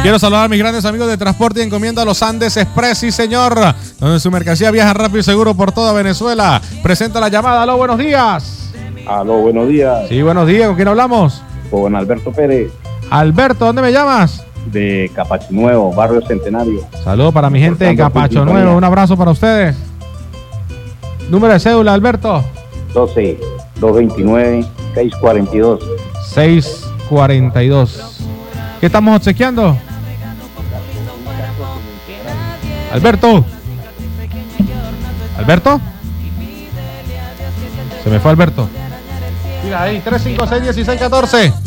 Quiero saludar a mis grandes amigos de Transporte y Encomienda Los Andes Express, sí señor, donde su mercancía viaja rápido y seguro por toda Venezuela. Presenta la llamada. Aló, buenos días. Aló, buenos días. Sí, buenos días. ¿Con quién hablamos? Con Alberto Pérez. Alberto, ¿dónde me llamas? De Capacho Nuevo, Barrio Centenario. Saludos para mi gente de Capacho Nuevo. Un abrazo para ustedes. Número de cédula, Alberto. 12-229-642. 642. ¿Qué estamos obsequiando? Alberto. ¿Alberto? Se me fue Alberto. Mira ahí, 356-1614.